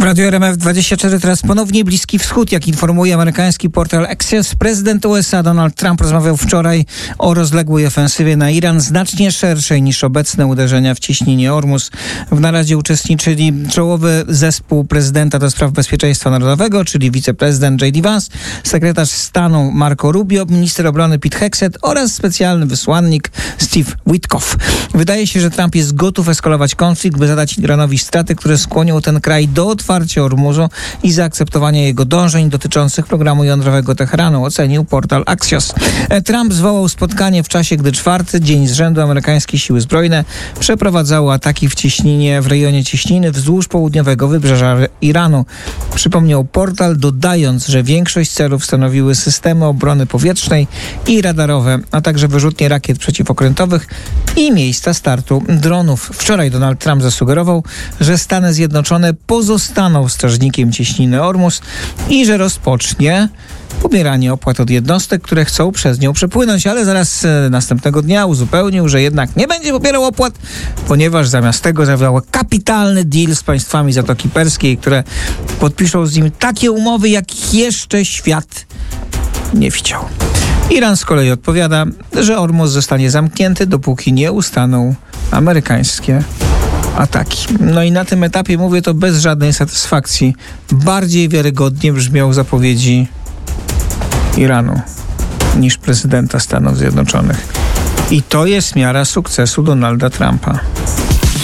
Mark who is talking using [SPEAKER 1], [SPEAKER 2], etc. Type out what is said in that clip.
[SPEAKER 1] W Radiu RMF24 teraz ponownie Bliski Wschód. Jak informuje amerykański portal Axios, prezydent USA Donald Trump rozmawiał wczoraj o rozległej ofensywie na Iran, znacznie szerszej niż obecne uderzenia w cieśninie Ormus. W naradzie uczestniczyli czołowy zespół prezydenta do spraw bezpieczeństwa narodowego, czyli wiceprezydent J.D. Vance, sekretarz stanu Marco Rubio, minister obrony Pete Hegseth oraz specjalny wysłannik Steve Witkoff. Wydaje się, że Trump jest gotów eskalować konflikt, by zadać Iranowi straty, które skłonią ten kraj do otwarcia Ormuzu i zaakceptowania jego dążeń dotyczących programu jądrowego Teheranu, ocenił portal Axios. Trump zwołał spotkanie w czasie, gdy czwarty dzień z rzędu amerykańskie siły zbrojne przeprowadzały ataki w rejonie cieśniny wzdłuż południowego wybrzeża Iranu. Przypomniał portal, dodając, że większość celów stanowiły systemy obrony powietrznej i radarowe, a także wyrzutnie rakiet przeciwokrętowych i miejsca startu dronów. Wczoraj Donald Trump zasugerował, że Stany Zjednoczone pozostaną strażnikiem cieśniny Ormus i że rozpocznie pobieranie opłat od jednostek, które chcą przez nią przepłynąć, ale zaraz następnego dnia uzupełnił, że jednak nie będzie pobierał opłat, ponieważ zamiast tego zawiał kapitalny deal z państwami Zatoki Perskiej, które podpiszą z nim takie umowy, jak jeszcze świat nie widział. Iran z kolei odpowiada, że Ormus zostanie zamknięty, dopóki nie ustaną amerykańskie ataki. No i na tym etapie mówię to bez żadnej satysfakcji. Bardziej wiarygodnie brzmią zapowiedzi Iranu niż prezydenta Stanów Zjednoczonych. I to jest miara sukcesu Donalda Trumpa.